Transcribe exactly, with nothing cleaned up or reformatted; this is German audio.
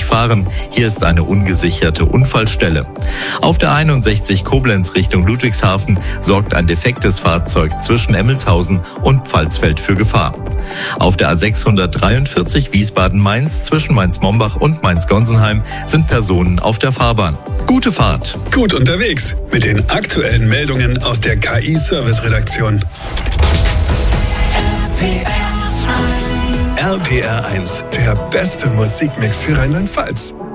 fahren. Hier ist eine ungesicherte Unfallstelle. Auf der einundsechzig Koblenz Richtung Ludwigshafen sorgt ein defektes Fahrzeug zwischen Emmelshausen und Pfalzfeld für Gefahr. Auf der A sechshundertdreiundvierzig Wiesbaden-Mainz zwischen Mainz-Mombach und Mainz-Gonsenheim sind Personen auf der Fahrbahn. Gute Fahrt. Gut unterwegs mit den aktuellen Meldungen aus der K I-Service-Redaktion. R P R eins, der beste Musikmix für Rheinland-Pfalz.